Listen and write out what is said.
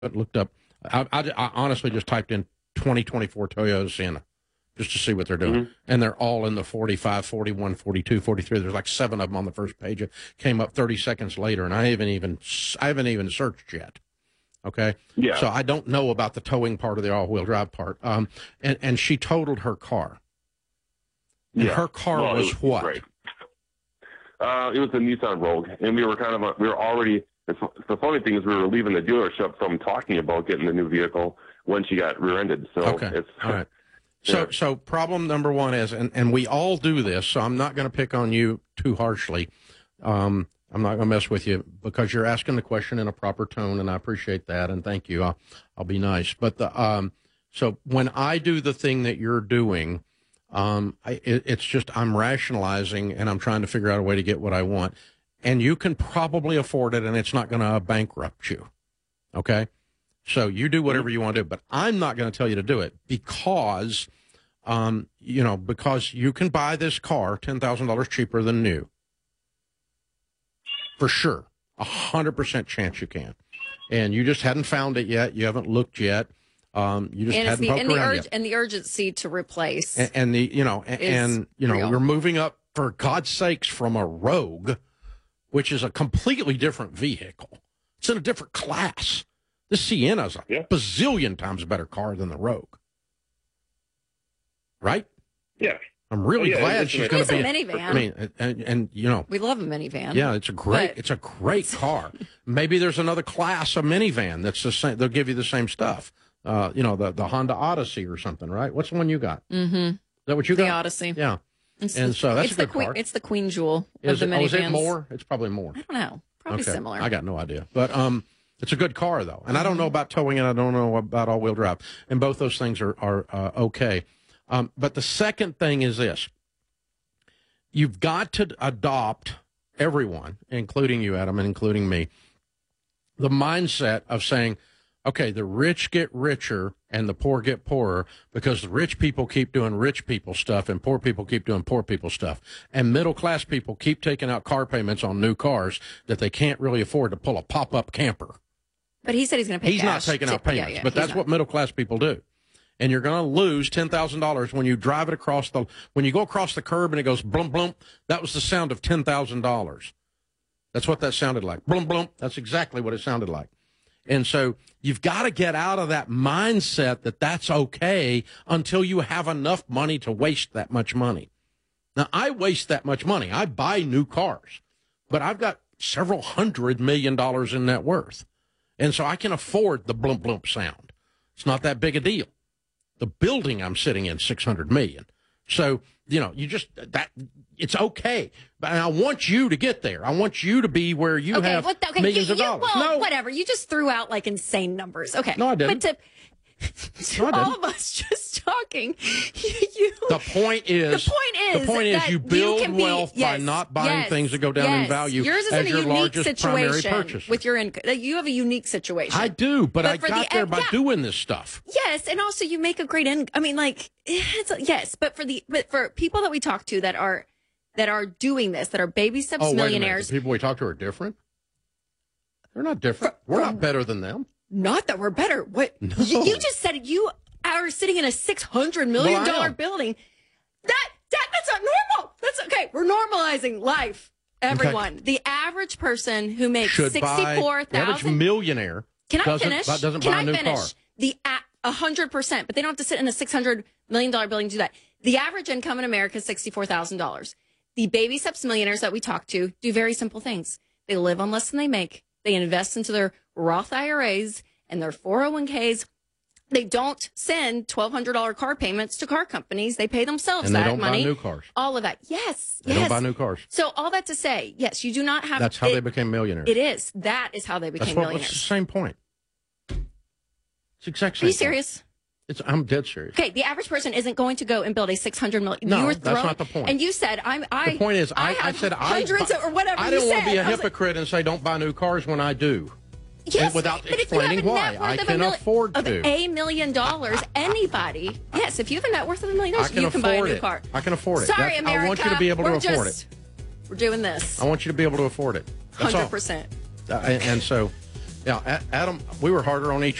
looked up. I honestly just typed in 2024 Toyota Sienna just to see what they're doing. Mm-hmm. And they're all in the 45, 41, 42, 43. There's like 7 of them on the first page. It came up 30 seconds later, and I haven't even searched yet. Okay? Yeah. So I don't know about the towing part of the all-wheel drive part. And she totaled her car. And her car was what? Great. It was a Nissan Rogue, and we were already. The funny thing is, we were leaving the dealership from talking about getting the new vehicle when she got rear-ended. So okay, all right. So problem number one is, and we all do this. So I'm not going to pick on you too harshly. I'm not going to mess with you because you're asking the question in a proper tone, and I appreciate that, and thank you. I'll be nice. But so when I do the thing that you're doing. It's just I'm rationalizing and I'm trying to figure out a way to get what I want. And you can probably afford it and it's not going to bankrupt you. Okay? So you do whatever you want to do. But I'm not going to tell you to do it because, because you can buy this car $10,000 cheaper than new. For sure. 100% chance you can. And you just hadn't found it yet. You haven't looked yet. You just hadn't poked around yet. And the urgency to replace. We're moving up, for God's sakes, from a Rogue, which is a completely different vehicle. It's in a different class. The Sienna's a bazillion times a better car than the Rogue. Right? Yeah. I'm really glad she's going to be a minivan. I mean, and we love a minivan. Yeah, it's a great car. Maybe there's another class of minivan that's the same. They'll give you the same stuff. The Honda Odyssey or something, right? What's the one you got? Mm-hmm. Is that what you got? The Odyssey. Yeah. So that's a good car. It's the queen jewel of the minivans. Is it more? It's probably more. I don't know. Probably similar. I got no idea. But it's a good car, though. And I don't know about towing and I don't know about all-wheel drive. And both those things are okay. But the second thing is this. You've got to adopt, everyone, including you, Adam, and including me, the mindset of saying, okay, the rich get richer and the poor get poorer because the rich people keep doing rich people stuff and poor people keep doing poor people stuff. And middle-class people keep taking out car payments on new cars that they can't really afford to pull a pop-up camper. But he said he's going to pay He's not taking out payments, but that's what middle-class people do. And you're going to lose $10,000 when you drive it when you go across the curb and it goes blump, blump. That was the sound of $10,000. That's what that sounded like. Blump, blump. That's exactly what it sounded like. And so you've got to get out of that mindset that that's okay until you have enough money to waste that much money. Now, I waste that much money. I buy new cars, but I've got several $100 million in net worth. And so I can afford the blump, blump sound. It's not that big a deal. The building I'm sitting in, $600 million. So, it's okay. But I want you to get there. I want you to be where you have millions of dollars. Well, whatever. You just threw out like insane numbers. Okay. No, I didn't. But all of us just talking. The point is you build wealth by not buying things that go down in value. Yours is as in a your unique largest primary situation purchase. with your income. You have a unique situation. I do, but I got there by doing this stuff. Yes, and also you make a great income. I mean, but for people that we talk to that are doing this, that are baby steps millionaires. The people we talk to are different. They're not different. We're not better than them. Not that we're better. What no. You just said you are sitting in a $600 million building. That's not normal. That's okay. We're normalizing life. Everyone, the average person who makes $64,000, the average millionaire doesn't buy a new car. 100%, but they don't have to sit in a $600 million building to do that. The average income in America is $64,000. The baby steps millionaires that we talk to do very simple things. They live on less than they make. They invest into their Roth IRAs and their 401ks. They don't send $1,200 car payments to car companies. They pay themselves that money. And they don't buy new cars. All of that. Yes. They don't buy new cars. So all that to say, yes, you do not have... That's how they became millionaires. It is. That is how they became millionaires. It's the same point. It's the exact same Are you serious? I'm dead serious. Okay, the average person isn't going to go and build a $600 million. No, that's not the point. And you said, the point is, I said hundreds or whatever. I didn't want to be a hypocrite and say don't buy new cars when I do. Yes, without explaining why. I can afford to. Of $1 million, anybody. Yes, if you have a net worth of $1 million, you can buy a new car. I can afford it. Sorry, America. I want you to be able to afford it. We're doing this. I want you to be able to afford it. That's 100%. And so, Yeah, Adam, we were harder on each